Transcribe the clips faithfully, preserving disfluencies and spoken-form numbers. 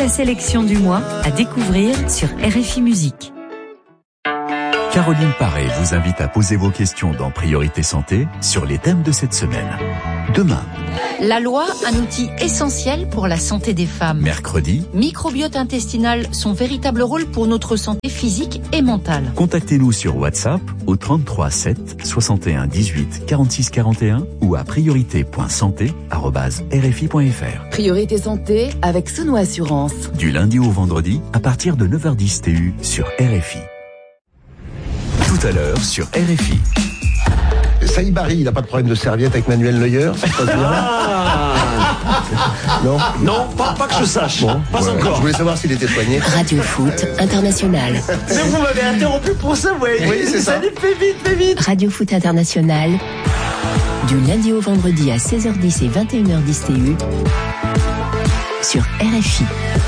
la sélection du mois à découvrir sur R F I Musique. Caroline Paré vous invite à poser vos questions dans Priorité Santé sur les thèmes de cette semaine. Demain. La loi, un outil essentiel pour la santé des femmes. Mercredi. Microbiote intestinal, son véritable rôle pour notre santé physique et mentale. Contactez-nous sur WhatsApp au trente-trois sept soixante et un dix-huit quarante-six quarante et un ou à priorité point santé arobase r f i point f r. Priorité Santé avec Sono Assurance. Du lundi au vendredi à partir de neuf heures dix T U sur R F I. Tout à l'heure sur R F I. Saïd Barry, il n'a pas de problème de serviette avec Manuel Neuer, ça se passe bien. Ah Non, non, pas, pas que je sache. Bon, pas voilà. encore. Je voulais savoir s'il était soigné. Radio Foot International. Mais vous m'avez interrompu pour ça, ouais. Oui, c'est ça. Allez, fais vite, fais vite. Radio Foot International. Du lundi au vendredi à seize heures dix et vingt et une heures dix T U. Sur R F I.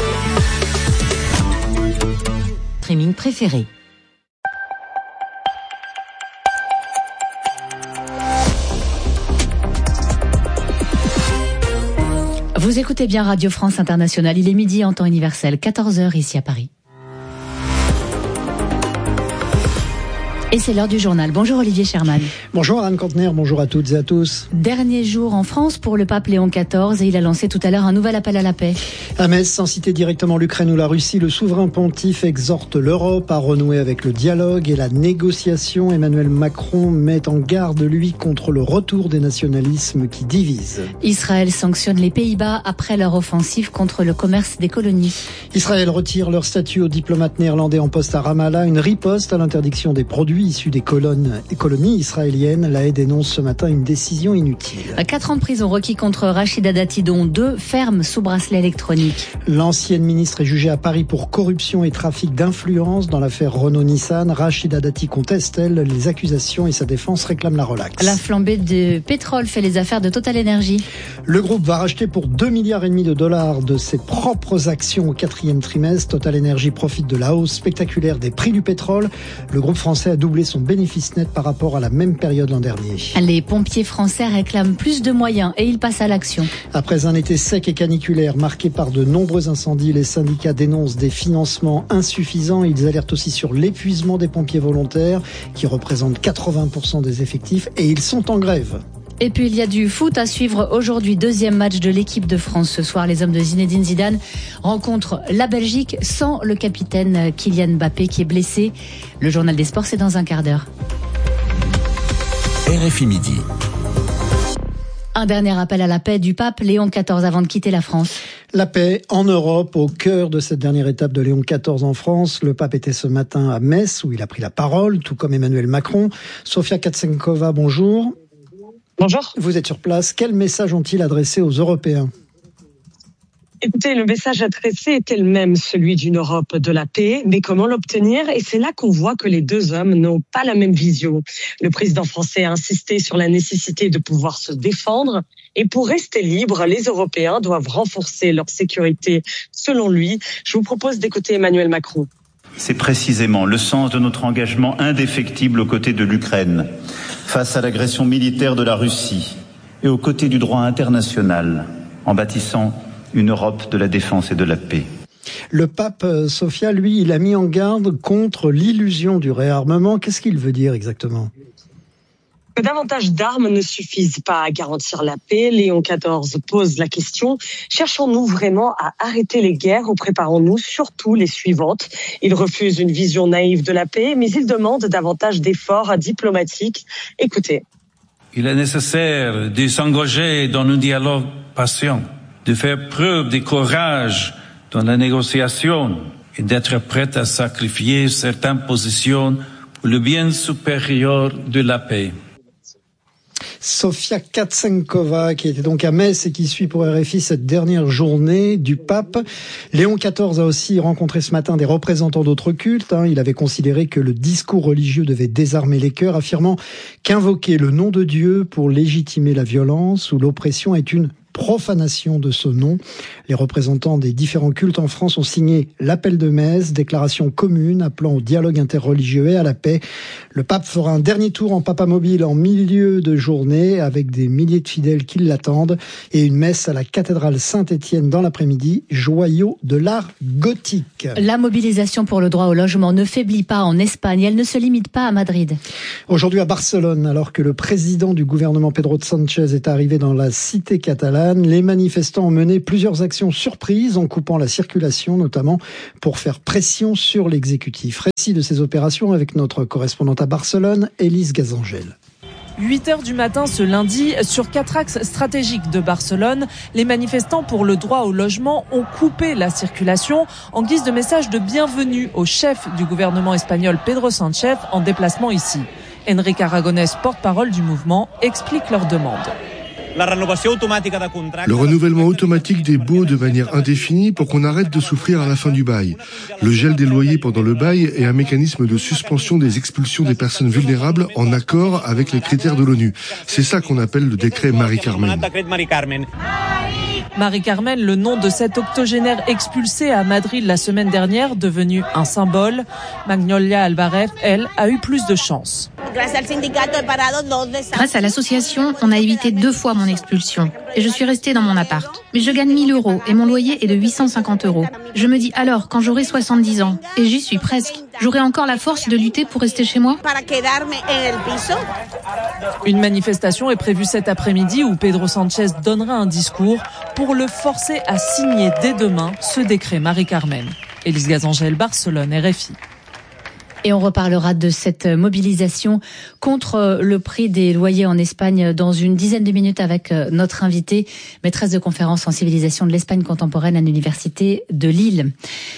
Streaming préféré. Vous écoutez bien Radio France Internationale. Il est midi en temps universel, quatorze heures ici à Paris. Et c'est l'heure du journal. Bonjour Olivier Sherman. Bonjour Anne Contener, bonjour à toutes et à tous. Dernier jour en France pour le pape Léon quatorze et il a lancé tout à l'heure un nouvel appel à la paix. À Metz, sans citer directement l'Ukraine ou la Russie, le souverain pontife exhorte l'Europe à renouer avec le dialogue et la négociation. Emmanuel Macron met en garde, lui, contre le retour des nationalismes qui divisent. Israël sanctionne les Pays-Bas après leur offensive contre le commerce des colonies. Israël retire leur statut aux diplomates néerlandais en poste à Ramallah, une riposte à l'interdiction des produits issus des colonnes, des colonies israéliennes. La Haye dénonce ce matin une décision inutile. Quatre ans de prison requis contre Rachida Dati, dont deux fermes sous bracelet électronique. L'ancienne ministre est jugée à Paris pour corruption et trafic d'influence dans l'affaire Renault-Nissan. Rachida Dati conteste, elle, les accusations et sa défense réclame la relaxe. La flambée de pétrole fait les affaires de Total Energy. Le groupe va racheter pour deux milliards et demi de dollars de ses propres actions au quatrième trimestre. Total Energy profite de la hausse spectaculaire des prix du pétrole. Le groupe français a doublé son bénéfice net par rapport à la même période l'an dernier. Les pompiers français réclament plus de moyens et ils passent à l'action. Après un été sec et caniculaire marqué par de nombreux incendies, les syndicats dénoncent des financements insuffisants. Ils alertent aussi sur l'épuisement des pompiers volontaires qui représentent quatre-vingts pour cent des effectifs et ils sont en grève. Et puis il y a du foot à suivre aujourd'hui. Deuxième match de l'équipe de France ce soir. Les hommes de Zinedine Zidane rencontrent la Belgique sans le capitaine Kylian Mbappé qui est blessé. Le journal des sports, c'est dans un quart d'heure. R F I Midi. Un dernier appel à la paix du pape Léon quatorze avant de quitter la France. La paix en Europe, au cœur de cette dernière étape de Léon quatorze en France. Le pape était ce matin à Metz où il a pris la parole, tout comme Emmanuel Macron. Sofia Katsenkova, bonjour. Bonjour. Vous êtes sur place. Quel message ont-ils adressé aux Européens ? Écoutez, le message adressé était le même, celui d'une Europe de la paix, mais comment l'obtenir ? Et c'est là qu'on voit que les deux hommes n'ont pas la même vision. Le président français a insisté sur la nécessité de pouvoir se défendre. Et pour rester libres, les Européens doivent renforcer leur sécurité, selon lui. Je vous propose d'écouter Emmanuel Macron. C'est précisément le sens de notre engagement indéfectible aux côtés de l'Ukraine, face à l'agression militaire de la Russie et aux côtés du droit international, en bâtissant une Europe de la défense et de la paix. Le pape, Sofia, lui, il a mis en garde contre l'illusion du réarmement. Qu'est-ce qu'il veut dire exactement ? Que davantage d'armes ne suffisent pas à garantir la paix. Léon quatorze pose la question. Cherchons-nous vraiment à arrêter les guerres ou préparons-nous surtout les suivantes ? Il refuse une vision naïve de la paix, mais il demande davantage d'efforts diplomatiques. Écoutez. Il est nécessaire de s'engager dans un dialogue patient, de faire preuve de courage dans la négociation et d'être prêt à sacrifier certaines positions pour le bien supérieur de la paix. Sofia Katsenkova, qui était donc à Metz et qui suit pour R F I cette dernière journée du pape. Léon quatorze a aussi rencontré ce matin des représentants d'autres cultes. Il avait considéré que le discours religieux devait désarmer les cœurs, affirmant qu'invoquer le nom de Dieu pour légitimer la violence ou l'oppression est une profanation de ce nom. Les représentants des différents cultes en France ont signé l'appel de Metz, déclaration commune appelant au dialogue interreligieux et à la paix. Le pape fera un dernier tour en papamobile en milieu de journée avec des milliers de fidèles qui l'attendent et une messe à la cathédrale Saint-Étienne dans l'après-midi, joyau de l'art gothique. La mobilisation pour le droit au logement ne faiblit pas en Espagne, elle ne se limite pas à Madrid. Aujourd'hui à Barcelone, alors que le président du gouvernement Pedro Sánchez est arrivé dans la cité catalane, les manifestants ont mené plusieurs actions surprises en coupant la circulation, notamment pour faire pression sur l'exécutif. Récit de ces opérations avec notre correspondante à Barcelone, Élise Gazangel. huit heures du matin ce lundi, sur quatre axes stratégiques de Barcelone, les manifestants pour le droit au logement ont coupé la circulation en guise de message de bienvenue au chef du gouvernement espagnol Pedro Sánchez en déplacement ici. Enrique Aragonès, porte-parole du mouvement, explique leur demande. Le renouvellement automatique des baux de manière indéfinie pour qu'on arrête de souffrir à la fin du bail. Le gel des loyers pendant le bail et un mécanisme de suspension des expulsions des personnes vulnérables en accord avec les critères de l'ONU. C'est ça qu'on appelle le décret Mari-Carmen. Mari-Carmen, le nom de cette octogénaire expulsée à Madrid la semaine dernière, devenu un symbole. Magnolia Alvarez, elle, a eu plus de chance. Grâce à l'association, on a évité deux fois mon expulsion. Et je suis restée dans mon appart. Mais je gagne mille euros et mon loyer est de huit cent cinquante euros. Je me dis alors, quand j'aurai soixante-dix ans, et j'y suis presque, j'aurai encore la force de lutter pour rester chez moi ? Une manifestation est prévue cet après-midi où Pedro Sánchez donnera un discours pour le forcer à signer dès demain ce décret Mari-Carmen. Élise Gazangel, Barcelone, R F I. Et on reparlera de cette mobilisation contre le prix des loyers en Espagne dans une dizaine de minutes avec notre invitée, maîtresse de conférence en civilisation de l'Espagne contemporaine à l'Université de Lille.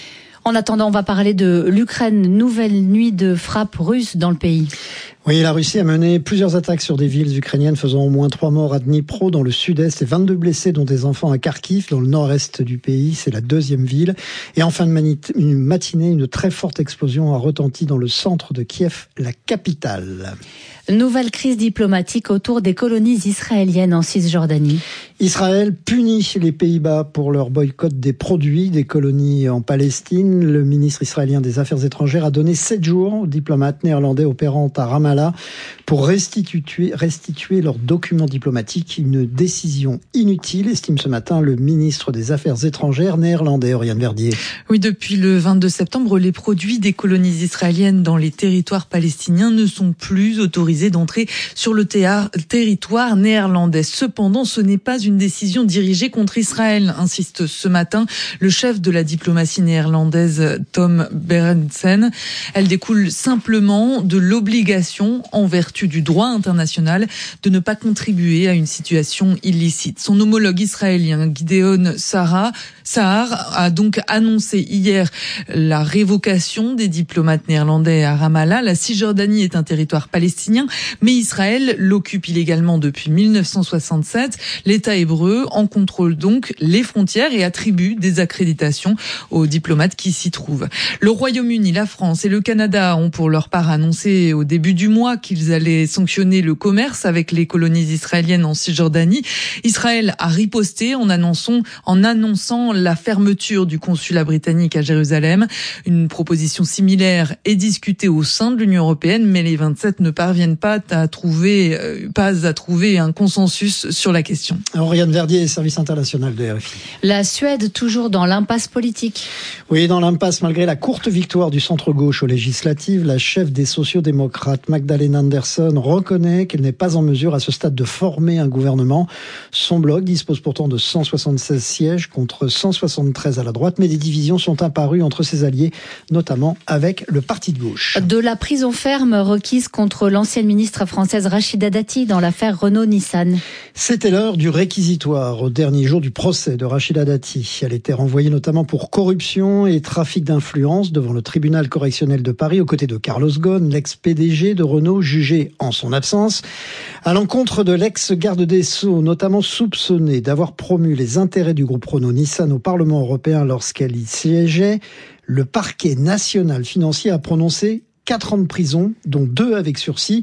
En attendant, on va parler de l'Ukraine. Nouvelle nuit de frappe russe dans le pays. Oui, la Russie a mené plusieurs attaques sur des villes ukrainiennes, faisant au moins trois morts à Dnipro, dans le sud-est, et vingt-deux blessés, dont des enfants à Kharkiv, dans le nord-est du pays. C'est la deuxième ville. Et en fin de matinée, une très forte explosion a retenti dans le centre de Kiev, la capitale. Nouvelle crise diplomatique autour des colonies israéliennes en Cisjordanie. Israël punit les Pays-Bas pour leur boycott des produits des colonies en Palestine. Le ministre israélien des Affaires étrangères a donné sept jours aux diplomates néerlandais opérant à Ramallah pour restituer, restituer leurs documents diplomatiques. Une décision inutile, estime ce matin le ministre des Affaires étrangères néerlandais, Oriane Verdier. Oui, depuis le vingt-deux septembre, les produits des colonies israéliennes dans les territoires palestiniens ne sont plus autorisés d'entrer sur le territoire néerlandais. Cependant, ce n'est pas une décision dirigée contre Israël, insiste ce matin le chef de la diplomatie néerlandaise, Tom Berendsen. Elle découle simplement de l'obligation, en vertu du droit international, de ne pas contribuer à une situation illicite. Son homologue israélien, Gideon Sahar, Sahar a donc annoncé hier la révocation des diplomates néerlandais à Ramallah. La Cisjordanie est un territoire palestinien, mais Israël l'occupe illégalement depuis mille neuf cent soixante-sept. L'État hébreu en contrôle donc les frontières et attribue des accréditations aux diplomates qui s'y trouvent. Le Royaume-Uni, la France et le Canada ont pour leur part annoncé au début du mois qu'ils allaient sanctionner le commerce avec les colonies israéliennes en Cisjordanie. Israël a riposté en annonçant, en annonçant la fermeture du consulat britannique à Jérusalem. Une proposition similaire est discutée au sein de l'Union européenne, mais les vingt-sept ne parviennent pas à trouver, euh, pas à trouver un consensus sur la question. Oriane Verdier, service international de R F I. La Suède, toujours dans l'impasse politique. Oui, dans l'impasse, malgré la courte victoire du centre-gauche aux législatives, la chef des sociaux-démocrates, Magdalena Andersson, reconnaît qu'elle n'est pas en mesure à ce stade de former un gouvernement. Son bloc dispose pourtant de cent soixante-seize sièges contre cent soixante-treize à la droite, mais des divisions sont apparues entre ses alliés, notamment avec le parti de gauche. De la prison ferme requise contre l'ancienne ministre française Rachida Dati dans l'affaire Renault-Nissan. C'était l'heure du réquisitoire au dernier jour du procès de Rachida Dati. Elle était renvoyée notamment pour corruption et trafic d'influence devant le tribunal correctionnel de Paris aux côtés de Carlos Ghosn, l'ex-P D G de Renault jugé en son absence, à l'encontre de l'ex-garde des Sceaux, notamment soupçonné d'avoir promu les intérêts du groupe Renault-Nissan au Parlement européen lorsqu'elle y siégeait. Le parquet national financier a prononcé quatre ans de prison, dont deux avec sursis.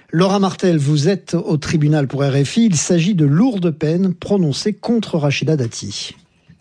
Laura Martel, vous êtes au tribunal pour R F I. Il s'agit de lourdes peines prononcées contre Rachida Dati.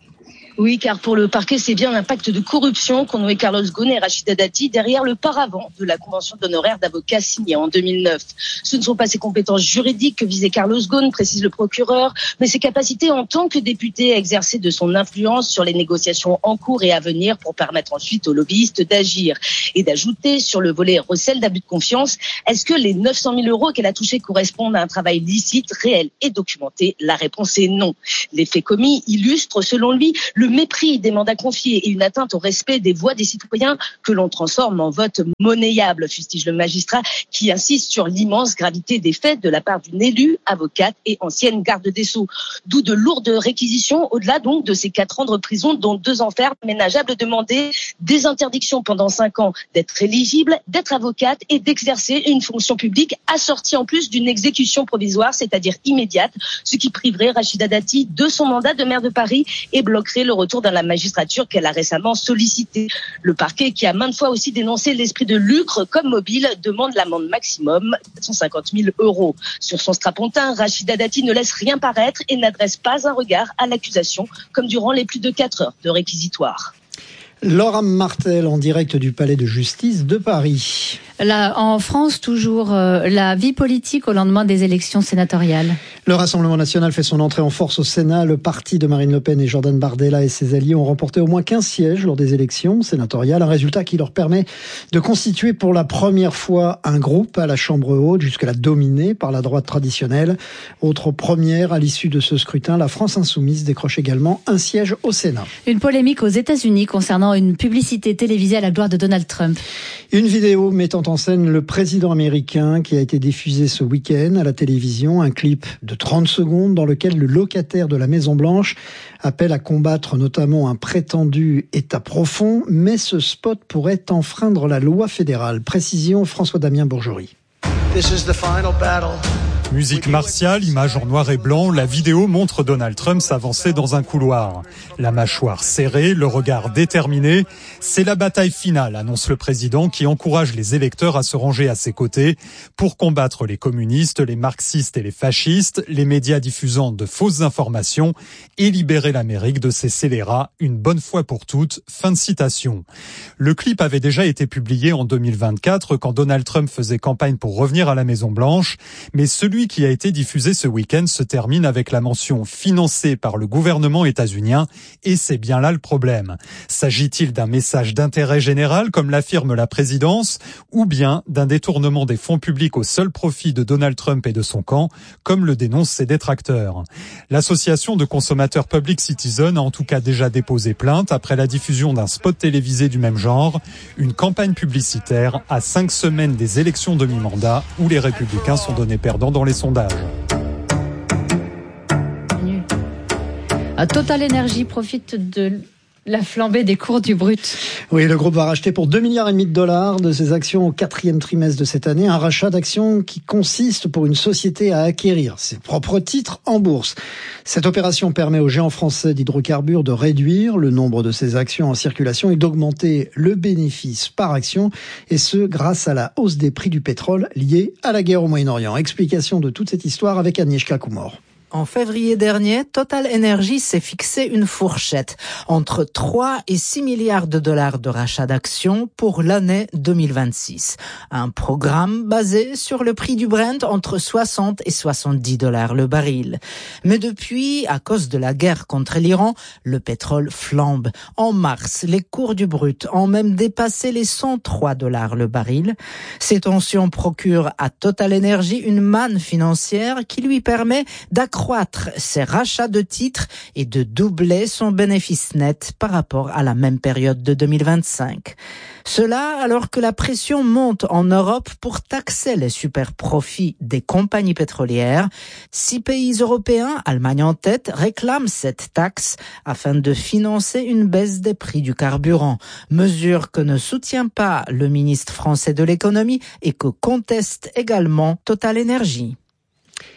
Oui, car pour le parquet, c'est bien l'impact de corruption qu'ont noué Carlos Ghosn et Rachida Dati derrière le paravent de la convention d'honoraires d'avocats signée en deux mille neuf. Ce ne sont pas ses compétences juridiques que visait Carlos Ghosn, précise le procureur, mais ses capacités en tant que député à exercer de son influence sur les négociations en cours et à venir pour permettre ensuite aux lobbyistes d'agir. Et d'ajouter sur le volet recel d'abus de confiance, est-ce que les neuf cent mille euros qu'elle a touchés correspondent à un travail licite, réel et documenté? La réponse est non. Les faits commis illustrent, selon lui, le mépris des mandats confiés et une atteinte au respect des voix des citoyens que l'on transforme en vote monnayable, fustige le magistrat qui insiste sur l'immense gravité des faits de la part d'une élue, avocate et ancienne garde des Sceaux. D'où de lourdes réquisitions, au-delà donc de ces quatre ans de prison, dont deux ans ferme ménageables demandés, des interdictions pendant cinq ans d'être éligible, d'être avocate et d'exercer une fonction publique assortie en plus d'une exécution provisoire, c'est-à-dire immédiate, ce qui priverait Rachida Dati de son mandat de maire de Paris et bloquerait le retour dans la magistrature qu'elle a récemment sollicité. Le parquet, qui a maintes fois aussi dénoncé l'esprit de lucre comme mobile, demande l'amende maximum de cent cinquante mille euros. Sur son strapontin, Rachida Dati ne laisse rien paraître et n'adresse pas un regard à l'accusation, comme durant les plus de quatre heures de réquisitoire. Laura Martel en direct du palais de justice de Paris. Là, en France, toujours, euh, la vie politique au lendemain des élections sénatoriales. Le Rassemblement national fait son entrée en force au Sénat. Le parti de Marine Le Pen et Jordan Bardella et ses alliés ont remporté au moins quinze sièges lors des élections sénatoriales. Un résultat qui leur permet de constituer pour la première fois un groupe à la Chambre haute, jusque-là dominé par la droite traditionnelle. Autre première, à l'issue de ce scrutin, la France insoumise décroche également un siège au Sénat. Une polémique aux États-Unis concernant une publicité télévisée à la gloire de Donald Trump. Une vidéo mettant en scène le président américain qui a été diffusée ce week-end à la télévision. Un clip de trente secondes dans lequel le locataire de la Maison-Blanche appelle à combattre notamment un prétendu état profond. Mais ce spot pourrait enfreindre la loi fédérale. Précision, François-Damien Bourgerie. This is the final battle. Musique martiale, image en noir et blanc, la vidéo montre Donald Trump s'avancer dans un couloir. La mâchoire serrée, le regard déterminé. C'est la bataille finale, annonce le président, qui encourage les électeurs à se ranger à ses côtés pour combattre les communistes, les marxistes et les fascistes, les médias diffusant de fausses informations et libérer l'Amérique de ces scélérats une bonne fois pour toutes. Fin de citation. Le clip avait déjà été publié en deux mille vingt-quatre quand Donald Trump faisait campagne pour revenir à la Maison-Blanche, mais celui qui a été diffusé ce week-end se termine avec la mention financée par le gouvernement états-unien, et c'est bien là le problème. S'agit-il d'un message d'intérêt général, comme l'affirme la présidence, ou bien d'un détournement des fonds publics au seul profit de Donald Trump et de son camp, comme le dénoncent ses détracteurs? L'association de consommateurs Public Citizen a en tout cas déjà déposé plainte après la diffusion d'un spot télévisé du même genre, une campagne publicitaire à cinq semaines des élections de mi-mandat où les républicains sont donnés perdants dans les sondages. Total Energy profite de la flambée des cours du brut. Oui, le groupe va racheter pour deux milliards et demi de dollars de ses actions au quatrième trimestre de cette année. Un rachat d'actions qui consiste pour une société à acquérir ses propres titres en bourse. Cette opération permet au géant français d'hydrocarbures de réduire le nombre de ses actions en circulation et d'augmenter le bénéfice par action. Et ce, grâce à la hausse des prix du pétrole liée à la guerre au Moyen-Orient. Explication de toute cette histoire avec Agnieszka Kumor. En février dernier, Total Energy s'est fixé une fourchette entre trois et six milliards de dollars de rachat d'actions pour l'année deux mille vingt-six. Un programme basé sur le prix du Brent entre soixante et soixante-dix dollars le baril. Mais depuis, à cause de la guerre contre l'Iran, le pétrole flambe. En mars, les cours du brut ont même dépassé les cent trois dollars le baril. Ces tensions procurent à Total Energy une manne financière qui lui permet d'accroître accroître ses rachats de titres et de doubler son bénéfice net par rapport à la même période de deux mille vingt-cinq. Cela alors que la pression monte en Europe pour taxer les super profits des compagnies pétrolières. Six pays européens, Allemagne en tête, réclament cette taxe afin de financer une baisse des prix du carburant. Mesure que ne soutient pas le ministre français de l'économie et que conteste également Total Energy.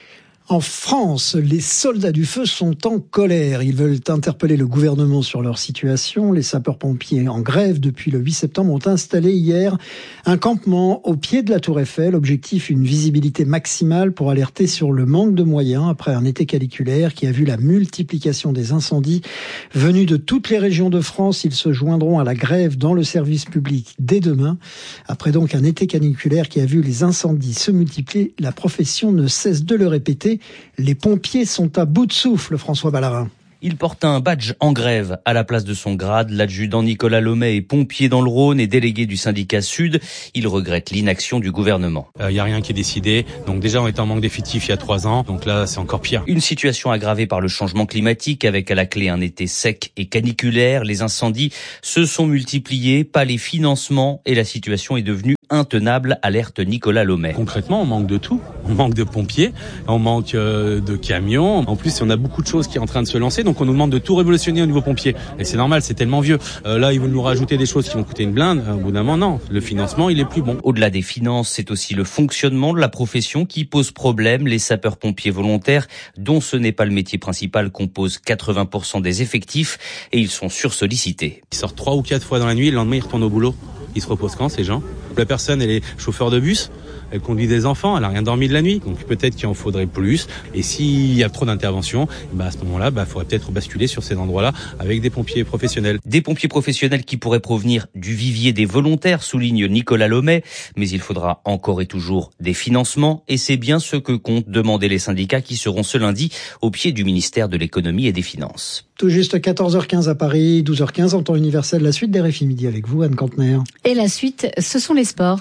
En France, les soldats du feu sont en colère. Ils veulent interpeller le gouvernement sur leur situation. Les sapeurs-pompiers en grève depuis le huit septembre ont installé hier un campement au pied de la Tour Eiffel. Objectif, une visibilité maximale pour alerter sur le manque de moyens après un été caniculaire qui a vu la multiplication des incendies. Venus de toutes les régions de France, ils se joindront à la grève dans le service public dès demain. Après donc un été caniculaire qui a vu les incendies se multiplier, la profession ne cesse de le répéter. Les pompiers sont à bout de souffle, François Ballarin. Il porte un badge en grève à la place de son grade. L'adjudant Nicolas Lomet est pompier dans le Rhône et délégué du syndicat Sud. Il regrette l'inaction du gouvernement. Il euh, n'y a rien qui est décidé. Donc déjà, on était en manque d'effectifs il y a trois ans. Donc là, c'est encore pire. Une situation aggravée par le changement climatique avec à la clé un été sec et caniculaire. Les incendies se sont multipliés, pas les financements et la situation est devenue intenable, alerte Nicolas Lomet. Concrètement, on manque de tout. On manque de pompiers, on manque euh, de camions. En plus, on a beaucoup de choses qui sont en train de se lancer. Donc on nous demande de tout révolutionner au niveau pompier. Et c'est normal, c'est tellement vieux. Euh, là, ils veulent nous rajouter des choses qui vont coûter une blinde. Au bout d'un moment, non. Le financement, il est plus bon. Au-delà des finances, c'est aussi le fonctionnement de la profession qui pose problème. Les sapeurs-pompiers volontaires, dont ce n'est pas le métier principal, composent quatre-vingts pour cent des effectifs et ils sont sursollicités. Ils sortent trois ou quatre fois dans la nuit, le lendemain, ils retournent au boulot. Ils se reposent quand, ces gens? La personne, elle est chauffeur de bus. Elle conduit des enfants, elle a rien dormi de la nuit, donc peut-être qu'il en faudrait plus. Et s'il y a trop d'interventions, bah à ce moment-là, bah faudrait peut-être basculer sur ces endroits-là avec des pompiers professionnels. Des pompiers professionnels qui pourraient provenir du vivier des volontaires, souligne Nicolas Lomet, mais il faudra encore et toujours des financements, et c'est bien ce que comptent demander les syndicats qui seront ce lundi au pied du ministère de l'économie et des finances. Tout juste quatorze heures quinze à Paris, douze heures quinze en temps universel. La suite des R F I Midi avec vous, Anne Cantner. Et la suite, ce sont les sports.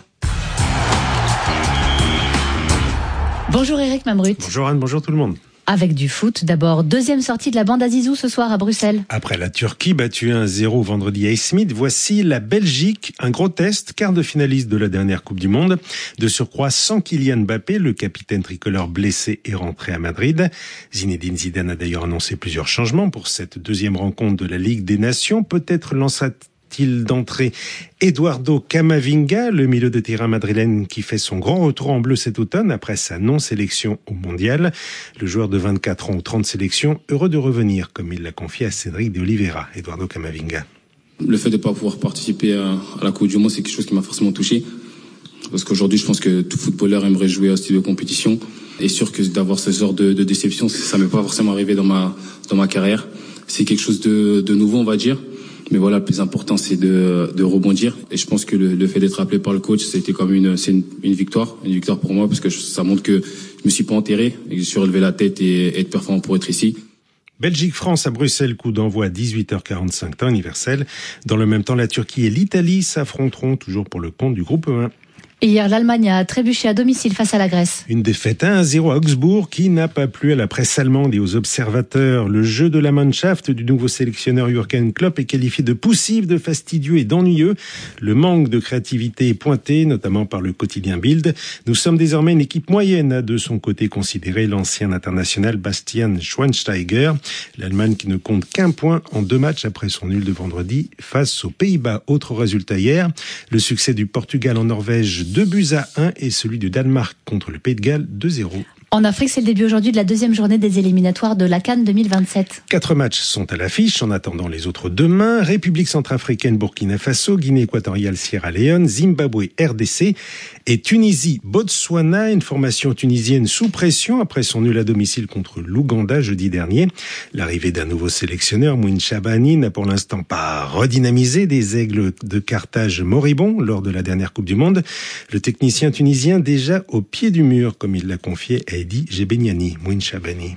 Bonjour Eric Mamrut. Bonjour Anne, bonjour tout le monde. Avec du foot, d'abord, deuxième sortie de la bande à Zizou ce soir à Bruxelles. Après la Turquie, battue un zéro vendredi à Smith, voici la Belgique, un gros test, quart de finaliste de la dernière Coupe du Monde. De surcroît, sans Kylian Mbappé, le capitaine tricolore blessé est rentré à Madrid. Zinedine Zidane a d'ailleurs annoncé plusieurs changements pour cette deuxième rencontre de la Ligue des Nations. Peut-être lancera-t-il d'entrée Eduardo Camavinga, le milieu de terrain madrilène qui fait son grand retour en bleu cet automne après sa non-sélection au mondial. Le joueur de vingt-quatre ans aux trente sélections, heureux de revenir, comme il l'a confié à Cédric de Oliveira. Eduardo Camavinga. Le fait de ne pas pouvoir participer à, à la Coupe du Monde, c'est quelque chose qui m'a forcément touché. Parce qu'aujourd'hui, je pense que tout footballeur aimerait jouer à ce type de compétition. Et sûr que d'avoir ce genre de, de déception, ça ne m'est pas forcément arrivé dans ma, dans ma carrière. C'est quelque chose de, de nouveau, on va dire. Mais voilà, le plus important, c'est de, de rebondir. Et je pense que le, le fait d'être appelé par le coach, c'était comme une, c'est une, une victoire, une victoire pour moi, parce que ça montre que je me suis pas enterré et que je suis relevé la tête et, et être performant pour être ici. Belgique-France à Bruxelles, coup d'envoi à dix-huit heures quarante-cinq, temps universel. Dans le même temps, la Turquie et l'Italie s'affronteront toujours pour le compte du groupe un. Hier, l'Allemagne a trébuché à domicile face à la Grèce. Une défaite un à zéro à Augsbourg qui n'a pas plu à la presse allemande et aux observateurs. Le jeu de la Mannschaft du nouveau sélectionneur Jürgen Klopp est qualifié de poussif, de fastidieux et d'ennuyeux. Le manque de créativité est pointé, notamment par le quotidien Bild. Nous sommes désormais une équipe moyenne, a de son côté considéré l'ancien international Bastian Schweinsteiger. L'Allemagne qui ne compte qu'un point en deux matchs après son nul de vendredi face aux Pays-Bas. Autre résultat hier, le succès du Portugal en Norvège, deux buts à un, et celui du Danemark contre le Pays de Galles, deux zéro. En Afrique, c'est le début aujourd'hui de la deuxième journée des éliminatoires de la CAN deux mille vingt-sept. Quatre matchs sont à l'affiche, en attendant les autres demain. République centrafricaine, Burkina Faso, Guinée équatoriale, Sierra Leone, Zimbabwe, R D C et Tunisie, Botswana. Une formation tunisienne sous pression après son nul à domicile contre l'Ouganda jeudi dernier. L'arrivée d'un nouveau sélectionneur, Mouine Chabani, n'a pour l'instant pas redynamisé des Aigles de Carthage moribonds lors de la dernière Coupe du Monde. Le technicien tunisien déjà au pied du mur, comme il l'a confié à Edi Gebeniani. Mouine Chabani.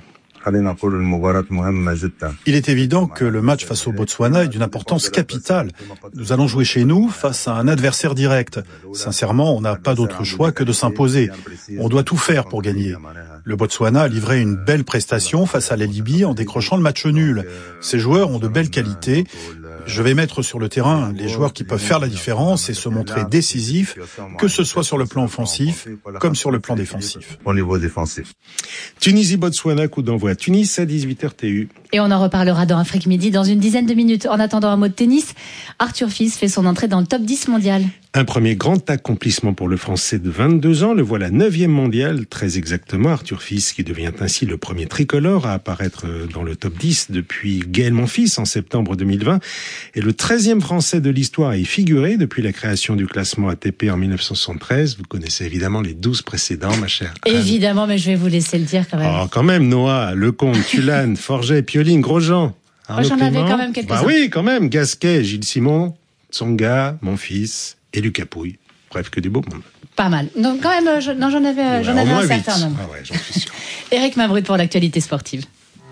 Il est évident que le match face au Botswana est d'une importance capitale. Nous allons jouer chez nous face à un adversaire direct. Sincèrement, on n'a pas d'autre choix que de s'imposer. On doit tout faire pour gagner. Le Botswana a livré une belle prestation face à la Libye en décrochant le match nul. Ces joueurs ont de belles qualités. Je vais mettre sur le terrain les joueurs qui peuvent faire la différence et se montrer décisifs, que ce soit sur le plan offensif comme sur le plan défensif. Tunisie-Botswana, coup d'envoi à Tunis à dix-huit heures T U. Et on en reparlera dans Afrique Midi dans une dizaine de minutes. En attendant, un mot de tennis. Arthur Fils fait son entrée dans le top dix mondial. Un premier grand accomplissement pour le Français de vingt-deux ans. Le voilà neuvième mondial, très exactement. Arthur Fils qui devient ainsi le premier tricolore à apparaître dans le top dix depuis Gaël Monfils en septembre deux mille vingt. Et le treizième Français de l'histoire à y figurer depuis la création du classement A T P en mille neuf cent soixante-treize. Vous connaissez évidemment les douze précédents, ma chère Anne. Évidemment, mais je vais vous laisser le dire quand même. Oh, quand même, Noah, Lecomte, Tulane, Forget, Pioline, Grosjean. Moi, j'en avais quand même quelques-uns. Bah oui, quand même. Gasquet, Gilles Simon, Tsonga, Monfils et Lucas Pouille. Bref, que du beau monde. Pas mal. Donc quand même, je, non, j'en avais, ouais, j'en avais un certain nombre. Ah ouais, j'en suis sûr. Éric Mavroux pour l'actualité sportive.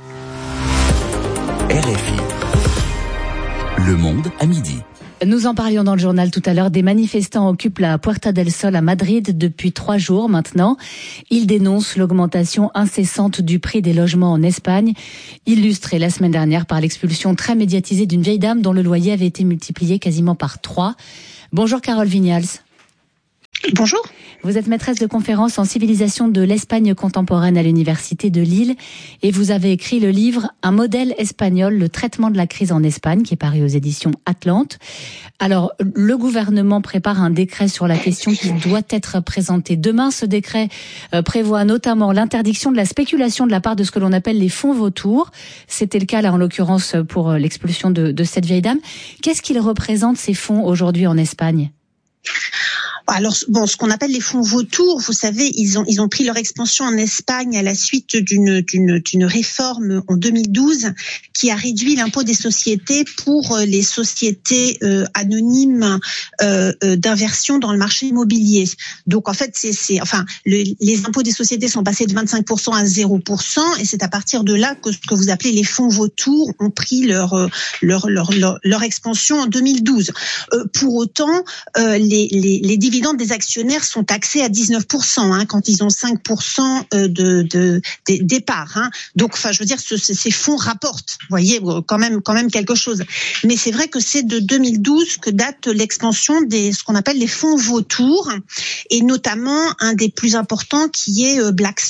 R F I. Le Monde à midi. Nous en parlions dans le journal tout à l'heure. Des manifestants occupent la Puerta del Sol à Madrid depuis trois jours maintenant. Ils dénoncent l'augmentation incessante du prix des logements en Espagne, illustrée la semaine dernière par l'expulsion très médiatisée d'une vieille dame dont le loyer avait été multiplié quasiment par trois. Bonjour Carole Vignals. Bonjour. Vous êtes maîtresse de conférence en civilisation de l'Espagne contemporaine à l'Université de Lille et vous avez écrit le livre « Un modèle espagnol, le traitement de la crise en Espagne » qui est paru aux éditions Atlante. Alors, le gouvernement prépare un décret sur la question qui doit être présenté demain. Ce décret prévoit notamment l'interdiction de la spéculation de la part de ce que l'on appelle les fonds vautours. C'était le cas là en l'occurrence pour l'expulsion de, de cette vieille dame. Qu'est-ce qu'ils représentent ces fonds aujourd'hui en Espagne ? Alors bon, ce qu'on appelle les fonds vautours, vous savez, ils ont ils ont pris leur expansion en Espagne à la suite d'une d'une d'une réforme en deux mille douze qui a réduit l'impôt des sociétés pour les sociétés euh, anonymes euh, d'inversion dans le marché immobilier. Donc en fait, c'est c'est enfin le, les impôts des sociétés sont passés de vingt-cinq pour cent à zéro pour cent et c'est à partir de là que ce que vous appelez les fonds vautours ont pris leur leur leur leur, leur expansion en deux mille douze. Euh, pour autant, euh, les les les dividendes des actionnaires sont taxés à dix-neuf pour cent hein, quand ils ont cinq pour cent de, de, de départ. Hein. Donc, enfin, je veux dire, ce, ces fonds rapportent, vous voyez, quand même, quand même quelque chose. Mais c'est vrai que c'est de deux mille douze que date l'expansion des ce qu'on appelle les fonds vautours, et notamment un des plus importants qui est Blackstone.